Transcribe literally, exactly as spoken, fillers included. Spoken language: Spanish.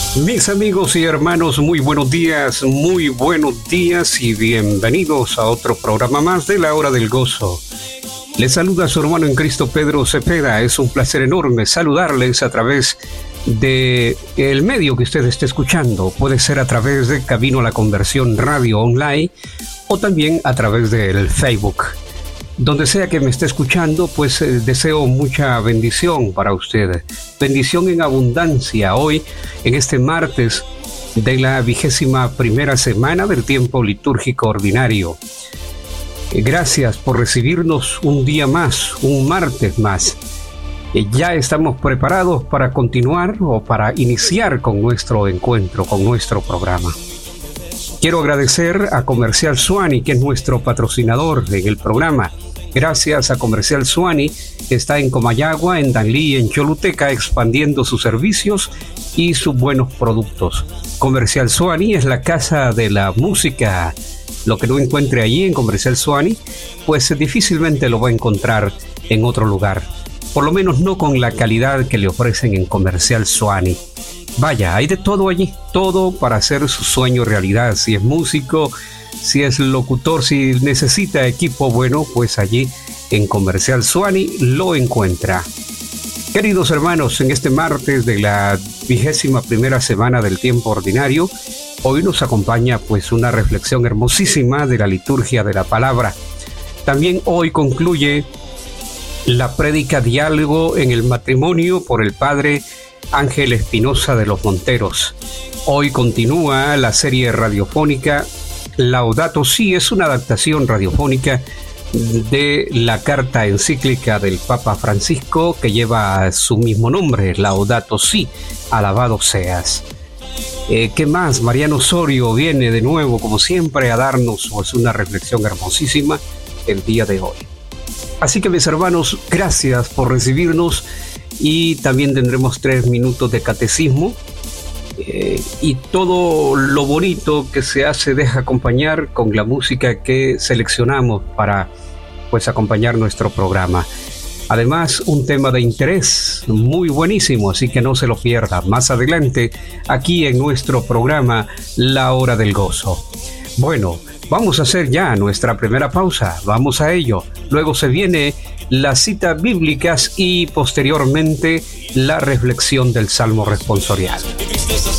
Mis amigos y hermanos, muy buenos días, muy buenos días y bienvenidos a otro programa más de la Hora del Gozo. Les saluda su hermano en Cristo, Pedro Cepeda. Es un placer enorme saludarles a través de el medio que usted esté escuchando. Puede ser a través de Camino a la Conversión Radio Online o también a través del Facebook. Donde sea que me esté escuchando, pues eh, deseo mucha bendición para usted. Bendición en abundancia hoy, en este martes de la vigésima primera semana del tiempo litúrgico ordinario. Eh, gracias por recibirnos un día más, un martes más. Eh, ya estamos preparados para continuar o para iniciar con nuestro encuentro, con nuestro programa. Quiero agradecer a Comercial Suani, que es nuestro patrocinador en el programa. Gracias a Comercial Suani, que está en Comayagua, en Danlí y en Choluteca, expandiendo sus servicios y sus buenos productos. Comercial Suani es la casa de la música. Lo que no encuentre allí en Comercial Suani, pues difícilmente lo va a encontrar en otro lugar. Por lo menos no con la calidad que le ofrecen en Comercial Suani. Vaya, hay de todo allí, todo para hacer su sueño realidad. Si es músico, si es locutor, si necesita equipo bueno, pues allí en Comercial Suani lo encuentra. Queridos hermanos, en este martes de la vigésima primera semana del tiempo ordinario, hoy nos acompaña pues una reflexión hermosísima de la liturgia de la palabra. También hoy concluye la prédica Diálogo en el matrimonio por el padre Ángel Espinosa de los Monteros. Hoy continúa la serie radiofónica Laudato Si. Es una adaptación radiofónica de la carta encíclica del Papa Francisco que lleva su mismo nombre, Laudato Si, alabado seas. Eh, ¿Qué más? Mariano Osorio viene de nuevo, como siempre, a darnos pues, una reflexión hermosísima el día de hoy. Así que mis hermanos, gracias por recibirnos y también tendremos tres minutos de catecismo. Eh, y todo lo bonito que se hace deja acompañar con la música que seleccionamos para pues acompañar nuestro programa. Además, un tema de interés muy buenísimo, así que no se lo pierda más adelante aquí en nuestro programa La Hora del Gozo. Bueno, vamos a hacer ya nuestra primera pausa, vamos a ello. Luego se viene las citas bíblicas y posteriormente la reflexión del Salmo responsorial.